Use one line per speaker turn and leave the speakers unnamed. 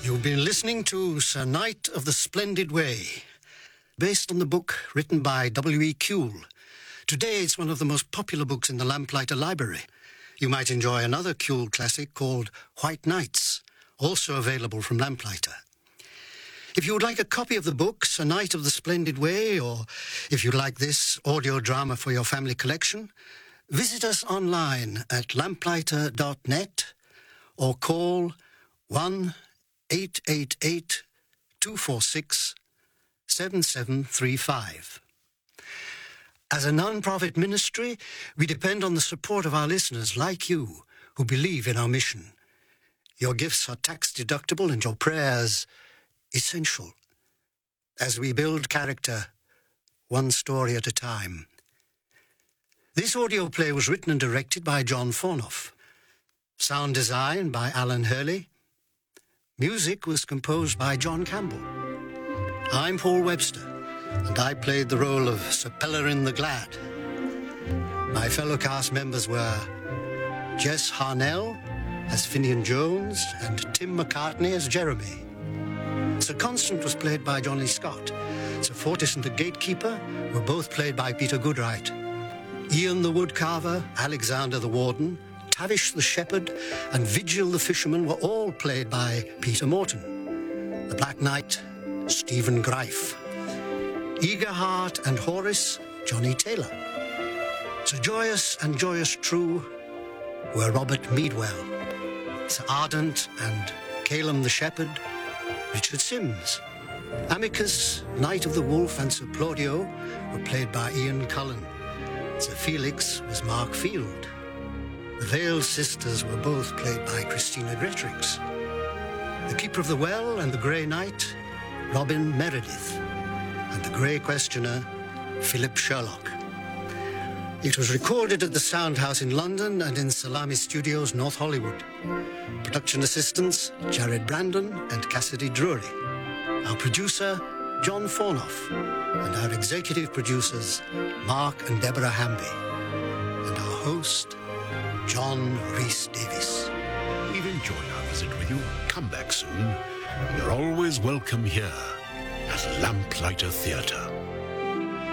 You've been listening to Sir Knight of the Splendid Way, based on the book written by W.E. Kuehl. Today it's one of the most popular books in the Lamplighter Library. You might enjoy another Kuehl classic called White Nights, also available from Lamplighter. If you would like a copy of the book, Sir Knight of the Splendid Way, or if you'd like this audio drama for your family collection, visit us online at lamplighter.net or call 1-888-246-7735. As a non-profit ministry, we depend on the support of our listeners like you who believe in our mission. Your gifts are tax-deductible and your prayers essential as we build character one story at a time. This audio play was written and directed by John Fornoff. Sound design by Alan Hurley. Music was composed by John Campbell. I'm Paul Webster, and I played the role of Sir Pellerin the Glad. My fellow cast members were Jess Harnell as Finian Jones and Tim McCartney as Jeremy. Sir Constant was played by Johnny Scott. Sir Fortis and the Gatekeeper were both played by Peter Goodright. Ian the Woodcarver, Alexander the Warden, Tavish the Shepherd, and Vigil the Fisherman were all played by Peter Morton. The Black Knight, Stephen Greif. Eagerheart and Horace, Johnny Taylor. Sir Joyous and Joyous True were Robert Meadwell. Sir Ardent and Calum the Shepherd, Richard Sims. Amicus, Knight of the Wolf, and Sir Claudio were played by Ian Cullen. Sir Felix was Mark Field. The Veiled Sisters were both played by Christina Gretrix. The Keeper of the Well and the Grey Knight, Robin Meredith. And the Grey Questioner, Philip Sherlock. It was recorded at the Sound House in London and in Salami Studios, North Hollywood. Production assistants, Jared Brandon and Cassidy Drury. Our producer, John Fornoff. And our executive producers, Mark and Deborah Hamby. And our host, John Rhys Davis.
We've enjoyed our visit with you. Come back soon. You're always welcome here at Lamplighter Theatre.